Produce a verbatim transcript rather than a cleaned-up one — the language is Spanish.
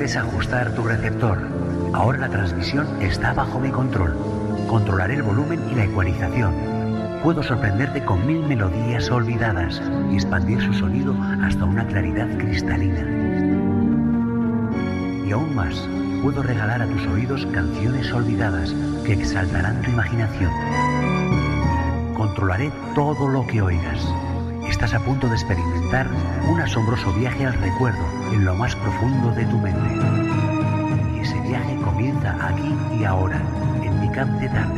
desajustar tu receptor. Ahora la transmisión está bajo mi control. Controlaré el volumen y la ecualización. Puedo sorprenderte con mil melodías olvidadas y expandir su sonido hasta una claridad cristalina. Y aún más, puedo regalar a tus oídos canciones olvidadas que exaltarán tu imaginación. Controlaré todo lo que oigas. Estás a punto de experimentar un asombroso viaje al recuerdo en lo más profundo de tu mente. Y ese viaje comienza aquí y ahora, en mi camp de tarde.